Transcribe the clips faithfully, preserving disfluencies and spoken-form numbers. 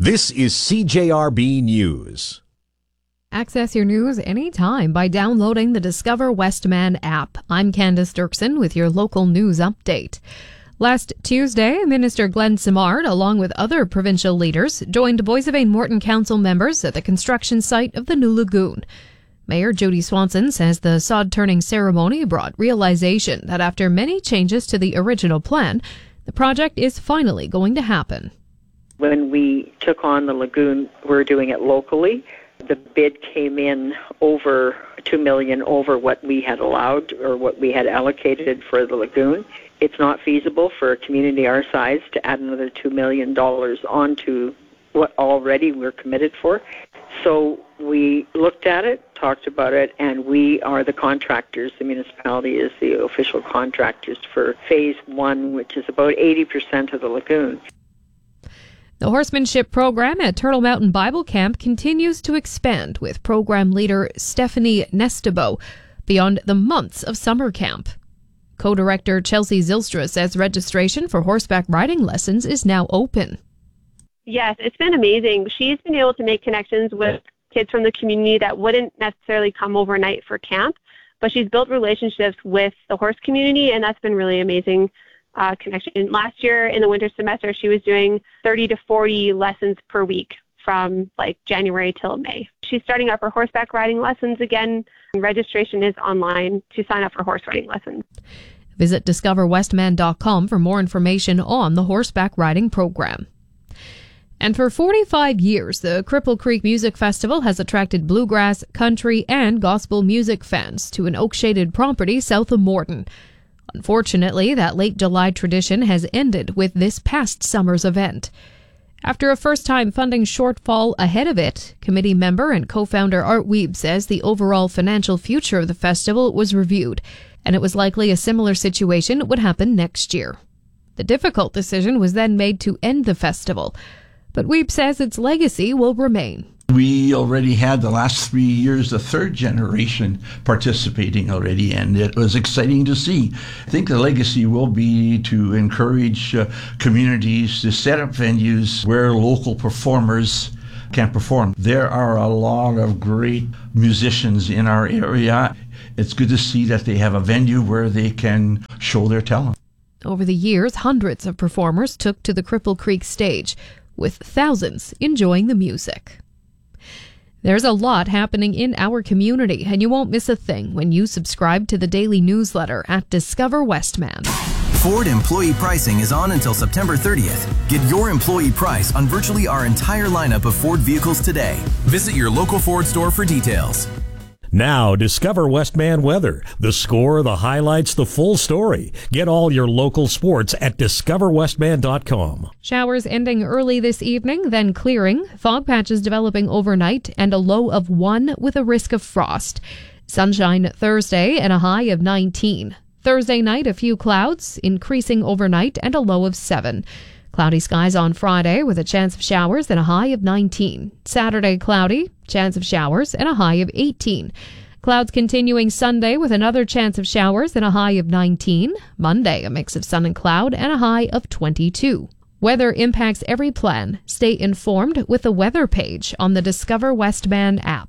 This is C J R B News. Access your news anytime by downloading the Discover Westman app. I'm Candace Dirksen with your local news update. Last Tuesday, Minister Glenn Simard, along with other provincial leaders, joined Boissevain-Morton Council members at the construction site of the new lagoon. Mayor Jody Swanson says the sod-turning ceremony brought realization that after many changes to the original plan, the project is finally going to happen. When we took on the lagoon, we're doing it locally. The bid came in over two million dollars over what we had allowed or what we had allocated for the lagoon. It's not feasible for a community our size to add another two million dollars onto what already we're committed for. So we looked at it, talked about it, and we are the contractors. The municipality is the official contractors for phase one, which is about eighty percent of the lagoon. The horsemanship program at Turtle Mountain Bible Camp continues to expand, with program leader Stephanie Nestebo beyond the months of summer camp. Co-director Chelsea Zylstra says registration for horseback riding lessons is now open. Yes, it's been amazing. She's been able to make connections with kids from the community that wouldn't necessarily come overnight for camp, but she's built relationships with the horse community, and that's been really amazing. Uh, connection. Last year in the winter semester, she was doing thirty to forty lessons per week from like January till May. She's starting up her horseback riding lessons again. Registration is online to sign up for horse riding lessons. Visit discover westman dot com for more information on the horseback riding program. And for forty-five years, the Cripple Creek Music Festival has attracted bluegrass, country, and gospel music fans to an oak-shaded property south of Morton. Unfortunately, that late July tradition has ended with this past summer's event. After a first-time funding shortfall ahead of it, committee member and co-founder Art Wiebe says the overall financial future of the festival was reviewed, and it was likely a similar situation would happen next year. The difficult decision was then made to end the festival, but Wiebe says its legacy will remain. We already had the last three years the third generation participating already, and it was exciting to see. I think the legacy will be to encourage uh, communities to set up venues where local performers can perform. There are a lot of great musicians in our area. It's good to see that they have a venue where they can show their talent. Over the years, hundreds of performers took to the Cripple Creek stage, with thousands enjoying the music. There's a lot happening in our community, and you won't miss a thing when you subscribe to the daily newsletter at Discover Westman. Ford employee pricing is on until September thirtieth. Get your employee price on virtually our entire lineup of Ford vehicles today. Visit your local Ford store for details. Now, Discover Westman weather. The score, the highlights, the full story. Get all your local sports at discover westman dot com. Showers ending early this evening, then clearing. Fog patches developing overnight and a low of one with a risk of frost. Sunshine Thursday and a high of nineteen. Thursday night, a few clouds, increasing overnight and a low of seven. Cloudy skies on Friday with a chance of showers and a high of nineteen. Saturday, cloudy, chance of showers and a high of eighteen. Clouds continuing Sunday with another chance of showers and a high of nineteen. Monday, a mix of sun and cloud and a high of twenty-two. Weather impacts every plan. Stay informed with the weather page on the Discover Westman app.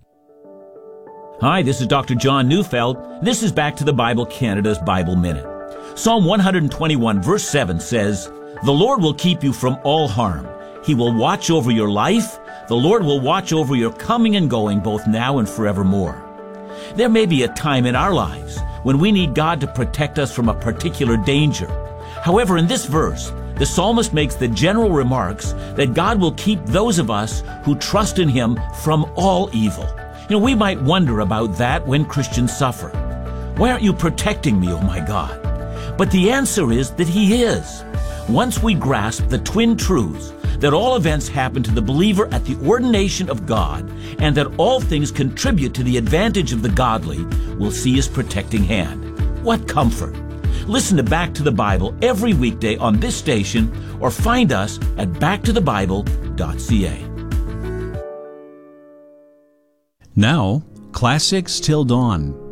Hi, this is Doctor John Neufeld. This is Back to the Bible Canada's Bible Minute. Psalm one twenty-one verse seven says, "The Lord will keep you from all harm. He will watch over your life. The Lord will watch over your coming and going both now and forevermore." There may be a time in our lives when we need God to protect us from a particular danger. However, in this verse, the psalmist makes the general remarks that God will keep those of us who trust in Him from all evil. You know, we might wonder about that when Christians suffer. Why aren't you protecting me, oh my God? But the answer is that He is. Once we grasp the twin truths that all events happen to the believer at the ordination of God and that all things contribute to the advantage of the godly, we'll see His protecting hand. What comfort! Listen to Back to the Bible every weekday on this station or find us at back to the bible dot c a. Now, Classics Till Dawn.